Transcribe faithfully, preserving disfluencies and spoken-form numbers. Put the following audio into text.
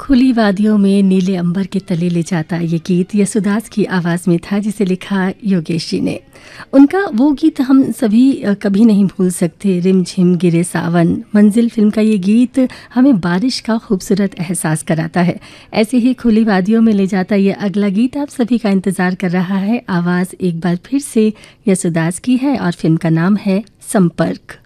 खुली वादियों में नीले अंबर के तले ले जाता ये गीत यशोदास की आवाज़ में था, जिसे लिखा योगेश जी ने। उनका वो गीत हम सभी कभी नहीं भूल सकते, रिम झिम गिरे सावन। मंजिल फिल्म का ये गीत हमें बारिश का खूबसूरत एहसास कराता है। ऐसे ही खुली वादियों में ले जाता ये अगला गीत आप सभी का इंतज़ार कर रहा है। आवाज़ एक बार फिर से यशोदास की है और फिल्म का नाम है संपर्क।